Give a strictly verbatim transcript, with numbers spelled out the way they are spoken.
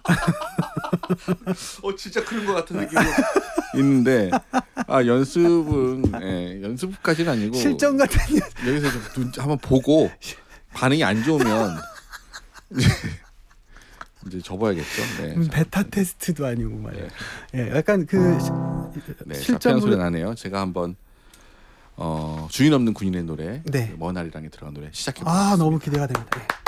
어 진짜 그런 것 같은 느낌이 있는데 아 연습은 예, 연습까지는 아니고 실전 같은 여기서 좀 눈, 한번 보고 반응이 안 좋으면 이제, 이제 접어야겠죠. 네. 음, 베타 테스트도 아니고 말이에요. 네. 예, 약간 그 네, 실전으로 소리 나네요. 제가 한번 어, 주인 없는 군인의 노래 네. 먼 아리랑에 들어간 노래 시작해 아 보겠습니다. 너무 기대가 됩니다. 예.